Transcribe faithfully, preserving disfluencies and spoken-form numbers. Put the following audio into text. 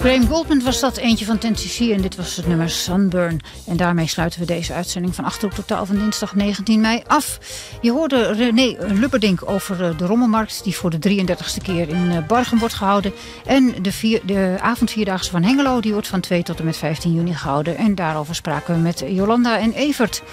Graham Goldman was dat, eentje van ten cc en dit was het nummer Sunburn. En daarmee sluiten we deze uitzending van Achterhoek Totaal van dinsdag negentien mei af. Je hoorde René Lubberdink over de Rommelmarkt die voor de drieëndertigste keer in Barchem wordt gehouden. En de, vier, de avondvierdaagse van Hengelo die wordt van twee tot en met vijftien juni gehouden. En daarover spraken we met Jolanda en Evert.